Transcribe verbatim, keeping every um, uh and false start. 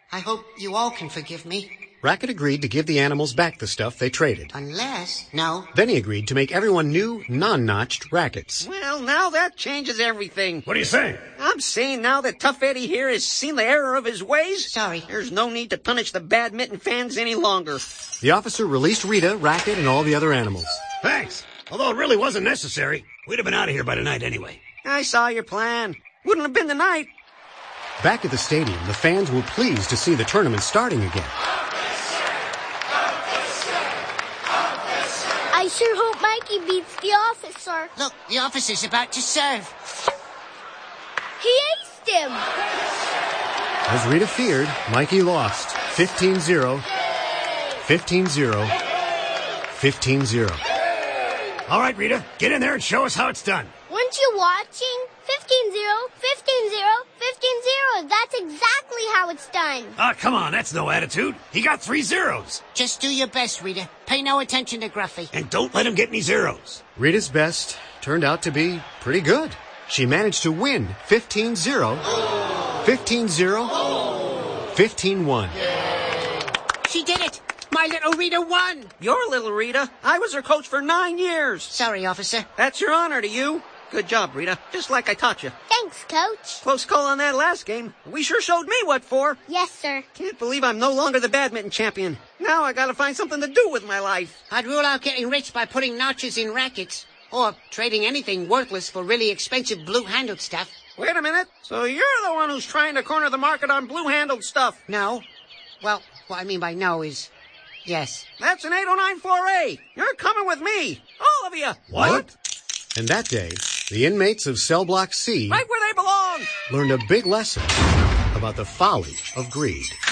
I hope you all can forgive me. Racket agreed to give the animals back the stuff they traded. Unless, no. Then he agreed to make everyone new, non-notched rackets. Well, now that changes everything. What are you saying? I'm saying now that Tough Eddie here has seen the error of his ways, Sorry. there's no need to punish the badminton fans any longer. The officer released Rita, Racket, and all the other animals. Thanks. Although it really wasn't necessary. We'd have been out of here by tonight anyway. I saw your plan. Wouldn't have been tonight. Back at the stadium, the fans were pleased to see the tournament starting again. I sure hope Mikey beats the officer. Look, the officer's about to serve. He aced him. As Rita feared, Mikey lost. fifteen zero. fifteen zero. fifteen zero. All right, Rita, get in there and show us how it's done. Weren't you watching? fifteen zero, fifteen zero, fifteen zero. That's exactly how it's done. Ah, come on, that's no attitude. He got three zeros. Just do your best, Rita. Pay no attention to Gruffy. And don't let him get any zeros. Rita's best turned out to be pretty good. She managed to win fifteen zero, fifteen zero, fifteen one. She did it. My little Rita won. Your little Rita. I was her coach for nine years. Sorry, officer. That's your honor to you. Good job, Rita. Just like I taught you. Thanks, Coach. Close call on that last game. We sure showed me what for. Yes, sir. Can't believe I'm no longer the badminton champion. Now I gotta find something to do with my life. I'd rule out getting rich by putting notches in rackets. Or trading anything worthless for really expensive blue-handled stuff. Wait a minute. So you're the one who's trying to corner the market on blue-handled stuff. No. Well, what I mean by no is yes. That's an eight oh nine four A. You're coming with me. All of you. What? And that day, the inmates of Cell Block C Right where they belong. learned a big lesson about the folly of greed.